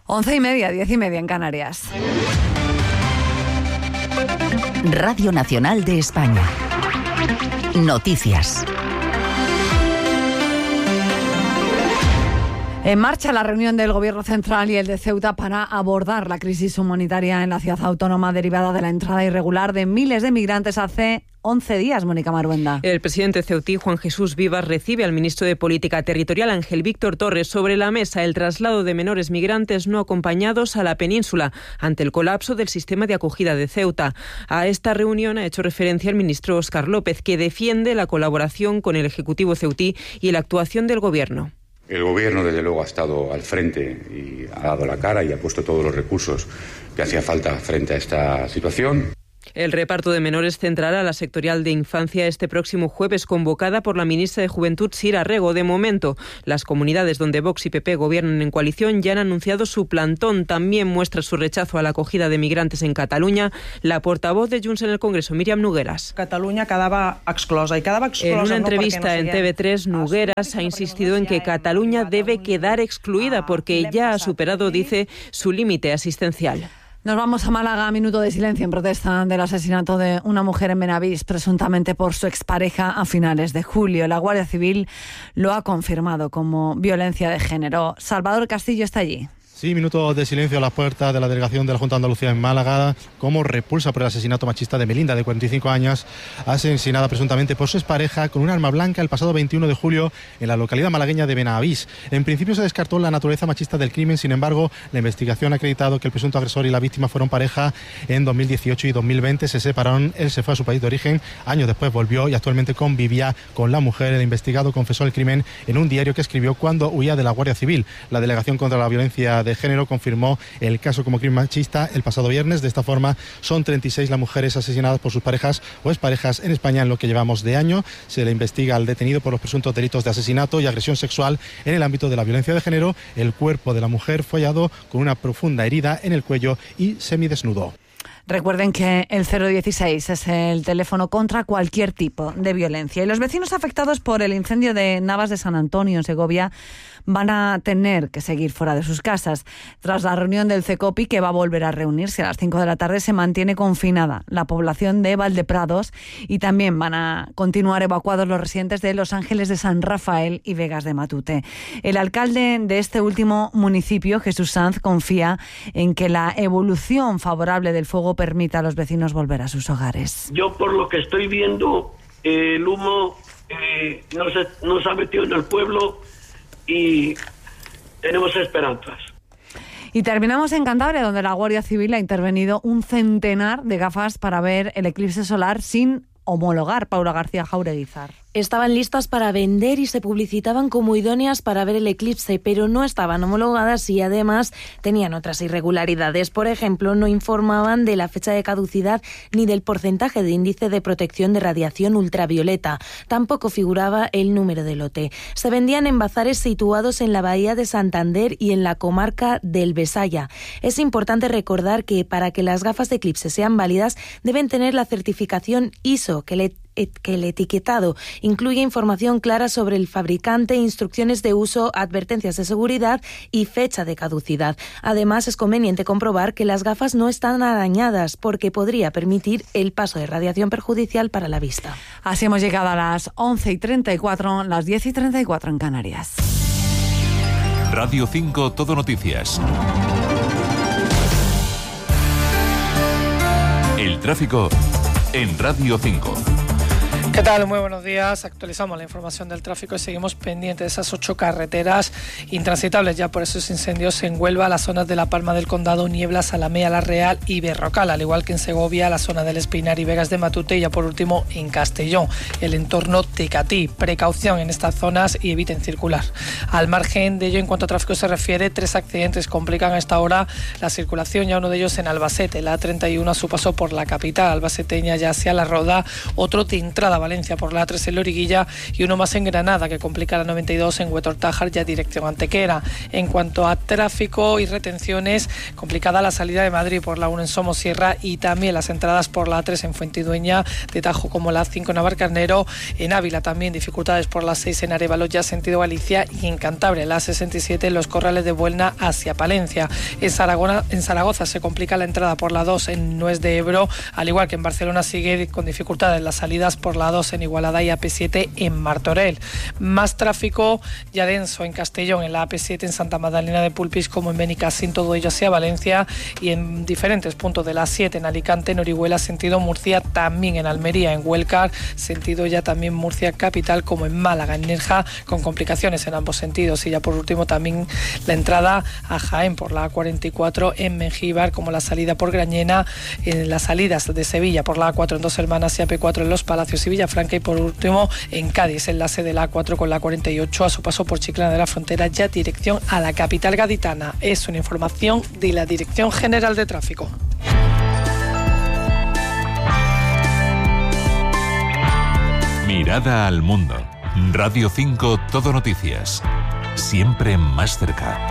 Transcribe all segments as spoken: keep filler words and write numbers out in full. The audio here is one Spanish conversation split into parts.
Once y media, diez y media en Canarias. Radio Nacional de España. Noticias. En marcha la reunión del Gobierno Central y el de Ceuta para abordar la crisis humanitaria en la ciudad autónoma derivada de la entrada irregular de miles de migrantes hace once días, Mónica Maruenda. El presidente ceutí, Juan Jesús Vivas, recibe al ministro de Política Territorial, Ángel Víctor Torres. Sobre la mesa, el traslado de menores migrantes no acompañados a la península ante el colapso del sistema de acogida de Ceuta. A esta reunión ha hecho referencia el ministro Óscar López, que defiende la colaboración con el Ejecutivo ceutí y la actuación del Gobierno. El Gobierno, desde luego, ha estado al frente y ha dado la cara y ha puesto todos los recursos que hacía falta frente a esta situación. El reparto de menores centrará la sectorial de infancia este próximo jueves, convocada por la ministra de Juventud, Sira Rego. De momento, las comunidades donde Vox y P P gobiernan en coalición ya han anunciado su plantón. También muestra su rechazo a la acogida de migrantes en Cataluña la portavoz de Junts en el Congreso, Míriam Nogueras. Cataluña quedaba exclosa y quedaba exclosa. En una no entrevista no en T V tres, Nogueras ha insistido en que Cataluña debe quedar excluida porque ya ha superado, dice, su límite asistencial. Nos vamos a Málaga, minuto de silencio en protesta del asesinato de una mujer en Benavís, presuntamente por su expareja a finales de julio. La Guardia Civil lo ha confirmado como violencia de género. Salvador Castillo está allí. Sí, minutos de silencio a las puertas de la delegación de la Junta de Andalucía en Málaga, como repulsa por el asesinato machista de Melinda, de cuarenta y cinco años, asesinada presuntamente por su expareja con un arma blanca el pasado veintiuno de julio en la localidad malagueña de Benavís. En principio se descartó la naturaleza machista del crimen, sin embargo, la investigación ha acreditado que el presunto agresor y la víctima fueron pareja en dos mil dieciocho y dos mil veinte. Se separaron, él se fue a su país de origen, años después volvió y actualmente convivía con la mujer. El investigado confesó el crimen en un diario que escribió cuando huía de la Guardia Civil. La Delegación contra la Violencia de Género confirmó el caso como crimen machista el pasado viernes. De esta forma, son treinta y seis las mujeres asesinadas por sus parejas o exparejas en España en lo que llevamos de año. Se le investiga al detenido por los presuntos delitos de asesinato y agresión sexual en el ámbito de la violencia de género. El cuerpo de la mujer fue hallado con una profunda herida en el cuello y semidesnudo. Recuerden que el cero dieciséis es el teléfono contra cualquier tipo de violencia. Y los vecinos afectados por el incendio de Navas de San Antonio, en Segovia, van a tener que seguir fuera de sus casas. Tras la reunión del CECOPI, que va a volver a reunirse a las cinco de la tarde, se mantiene confinada la población de Valdeprados y también van a continuar evacuados los residentes de Los Ángeles de San Rafael y Vegas de Matute. El alcalde de este último municipio, Jesús Sanz, confía en que la evolución favorable del fuego permita a los vecinos volver a sus hogares. Yo, por lo que estoy viendo, eh, el humo eh, no se, no se ha metido en el pueblo y tenemos esperanzas. Y terminamos en Cantabria, donde la Guardia Civil ha intervenido un centenar de gafas para ver el eclipse solar sin homologar. Paula García Jaureguizar. Estaban listas para vender y se publicitaban como idóneas para ver el eclipse, pero no estaban homologadas y además tenían otras irregularidades. Por ejemplo, no informaban de la fecha de caducidad ni del porcentaje de índice de protección de radiación ultravioleta. Tampoco figuraba el número de lote. Se vendían en bazares situados en la bahía de Santander y en la comarca del Besaya. Es importante recordar que para que las gafas de eclipse sean válidas deben tener la certificación I S O que le que el etiquetado incluye información clara sobre el fabricante, instrucciones de uso, advertencias de seguridad y fecha de caducidad. Además, es conveniente comprobar que las gafas no están dañadas porque podría permitir el paso de radiación perjudicial para la vista. Así hemos llegado a las once y treinta y cuatro, las diez y treinta y cuatro en Canarias. Radio cinco Todo Noticias. El tráfico en Radio cinco. ¿Qué tal? Muy buenos días. Actualizamos la información del tráfico y seguimos pendientes de esas ocho carreteras intransitables ya por esos incendios en Huelva, las zonas de La Palma del Condado, Nieblas, Alamea, La Real y Berrocal, al igual que en Segovia, la zona del Espinar y Vegas de Matute y ya por último en Castellón, el entorno Tecatí. Precaución en estas zonas y eviten circular. Al margen de ello, en cuanto a tráfico se refiere, tres accidentes complican a esta hora la circulación, ya uno de ellos en Albacete, la A treinta y uno a su paso por la capital albaceteña ya hacia La Roda, otro de entrada Valencia por la A tres en Loriguilla y uno más en Granada, que complica la noventa y dos en Huetor-Tájar, ya dirección Antequera. En cuanto a tráfico y retenciones, complicada la salida de Madrid por la uno en Somosierra y también las entradas por la A tres en Fuentidueña, de Tajo como la A cinco en Navarcarnero. En Ávila también dificultades por la seis en Arévalo, ya sentido Galicia, y en Cantabria la A sesenta y siete en los Corrales de Buelna hacia Palencia. En Zaragoza, en Zaragoza se complica la entrada por la dos en Nuez de Ebro, al igual que en Barcelona sigue con dificultades las salidas por la dos en Igualada y A P siete en Martorell. Más tráfico ya denso en Castellón, en la A P siete en Santa Magdalena de Pulpis como en Benicassim, todo ello hacia Valencia, y en diferentes puntos de la siete en Alicante, en Orihuela, sentido Murcia, también en Almería, en Huelcar, sentido ya también Murcia capital, como en Málaga, en Nerja, con complicaciones en ambos sentidos. Y ya por último también la entrada a Jaén por la A cuarenta y cuatro en Mengíbar, como la salida por Grañena, en las salidas de Sevilla por la A cuatro en Dos Hermanas y A P cuatro en Los Palacios y Villafranca, y por último en Cádiz, enlace de la A cuatro con la A cuarenta y ocho a su paso por Chiclana de la Frontera, ya dirección a la capital gaditana. Es una información de la Dirección General de Tráfico. Mirada al mundo. Radio cinco Todo Noticias. Siempre más cerca.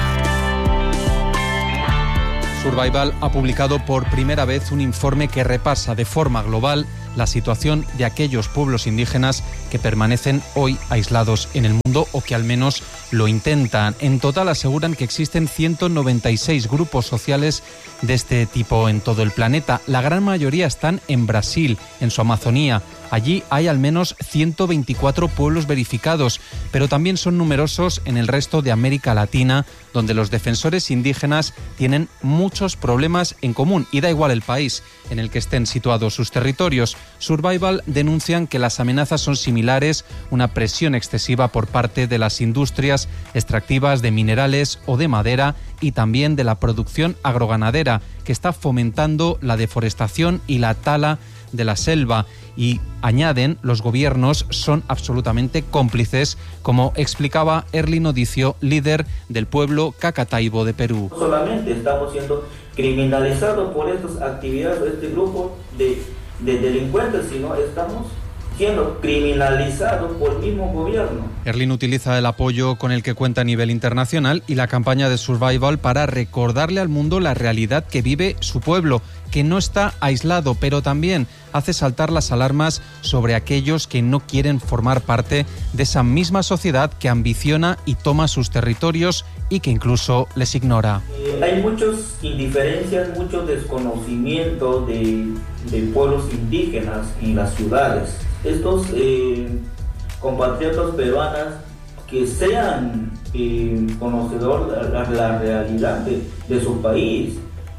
Survival ha publicado por primera vez un informe que repasa de forma global la situación de aquellos pueblos indígenas que permanecen hoy aislados en el mundo o que al menos lo intentan. En total aseguran que existen ciento noventa y seis grupos sociales de este tipo en todo el planeta. La gran mayoría están en Brasil, en su Amazonía. Allí hay al menos ciento veinticuatro pueblos verificados, pero también son numerosos en el resto de América Latina, donde los defensores indígenas tienen muchos problemas en común, y da igual el país en el que estén situados sus territorios. Survival denuncian que las amenazas son similares, una presión excesiva por parte de las industrias extractivas de minerales o de madera y también de la producción agroganadera, que está fomentando la deforestación y la tala de la selva. Y añaden, los gobiernos son absolutamente cómplices, como explicaba Erlin Odicio, líder del pueblo Cacataibo de Perú. No solamente estamos siendo criminalizados por estas actividades, este grupo de, de delincuentes, sino estamos siendo criminalizados por el mismo gobierno. Erlin utiliza el apoyo con el que cuenta a nivel internacional y la campaña de Survival para recordarle al mundo la realidad que vive su pueblo, que no está aislado, pero también hace saltar las alarmas sobre aquellos que no quieren formar parte de esa misma sociedad que ambiciona y toma sus territorios y que incluso les ignora. Eh, hay muchas indiferencias, mucho desconocimiento de, de pueblos indígenas en las ciudades. Estos eh, compatriotas peruanas que sean eh, conocedores de la, la realidad de, de su país.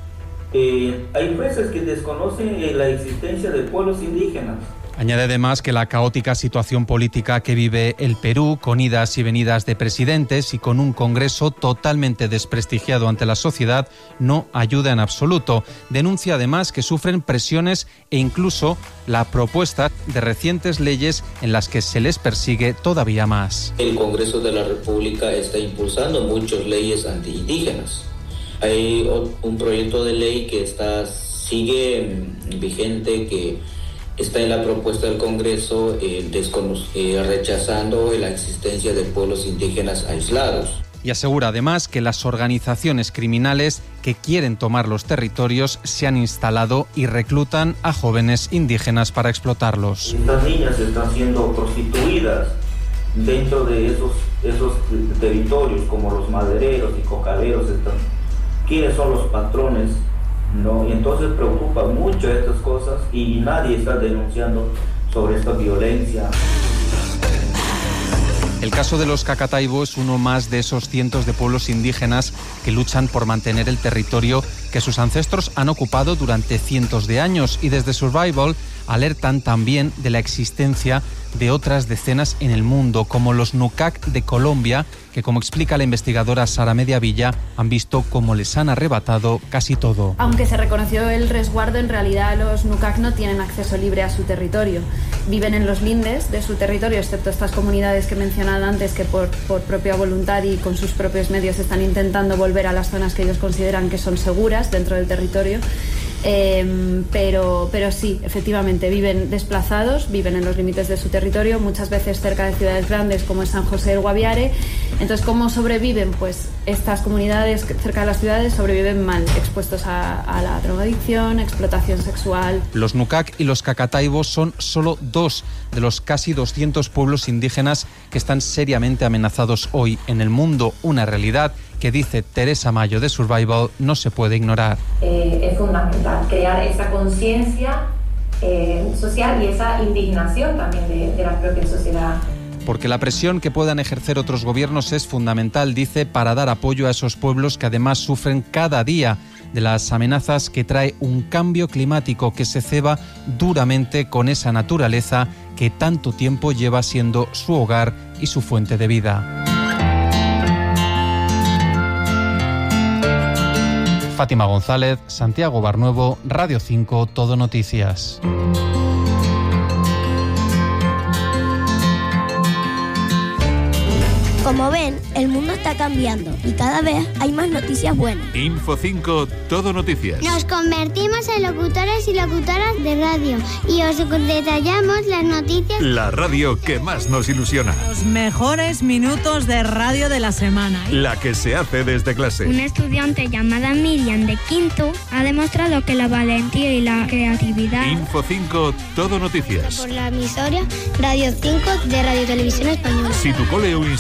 Eh, hay veces que desconocen eh, la existencia de pueblos indígenas. Añade además que la caótica situación política que vive el Perú, con idas y venidas de presidentes y con un Congreso totalmente desprestigiado ante la sociedad, no ayuda en absoluto. Denuncia además que sufren presiones e incluso la propuesta de recientes leyes en las que se les persigue todavía más. El Congreso de la República está impulsando muchas leyes antiindígenas. Hay un proyecto de ley que está sigue vigente, que está en la propuesta del Congreso, eh, descono- eh, rechazando la existencia de pueblos indígenas aislados. Y asegura además que las organizaciones criminales que quieren tomar los territorios se han instalado y reclutan a jóvenes indígenas para explotarlos. Estas niñas están siendo prostituidas dentro de esos, esos territorios, como los madereros y cocaleros. Están, ¿quiénes son los patrones? ¿No? Y entonces preocupa mucho estas cosas y nadie está denunciando sobre esta violencia. El caso de los Cacataibo es uno más de esos cientos de pueblos indígenas que luchan por mantener el territorio que sus ancestros han ocupado durante cientos de años, y desde Survival alertan también de la existencia de otras decenas en el mundo, como los Nukak de Colombia, que, como explica la investigadora Sara Mediavilla, han visto cómo les han arrebatado casi todo. Aunque se reconoció el resguardo, en realidad los Nukak no tienen acceso libre a su territorio. Viven en los lindes de su territorio, excepto estas comunidades que he mencionado antes, que por, por propia voluntad y con sus propios medios están intentando volver a las zonas que ellos consideran que son seguras dentro del territorio. Eh, pero, pero sí, efectivamente, viven desplazados, viven en los límites de su territorio, muchas veces cerca de ciudades grandes como es San José del Guaviare. Entonces, ¿cómo sobreviven? Pues estas comunidades cerca de las ciudades sobreviven mal, expuestos a, a la drogadicción, explotación sexual. Los Nukak y los Cacataibos son solo dos de los casi doscientos pueblos indígenas que están seriamente amenazados hoy en el mundo, una realidad que, dice Teresa Mayo de Survival, no se puede ignorar. Eh, es fundamental crear esa conciencia eh, social y esa indignación también de, de la propia sociedad. Porque la presión que puedan ejercer otros gobiernos es fundamental, dice, para dar apoyo a esos pueblos que además sufren cada día de las amenazas que trae un cambio climático que se ceba duramente con esa naturaleza que tanto tiempo lleva siendo su hogar y su fuente de vida. Fátima González, Santiago Barnuevo, Radio cinco, Todo Noticias. Como ven, el mundo está cambiando y cada vez hay más noticias buenas. Info cinco, Todo Noticias. Nos convertimos en locutores y locutoras de radio y os detallamos las noticias. La radio que más nos ilusiona. Los mejores minutos de radio de la semana. La que se hace desde clase. Una estudiante llamada Miriam de quinto ha demostrado que la valentía y la creatividad. Info cinco, Todo Noticias. Por la emisora Radio cinco de Radio Televisión Española. Si tu cole o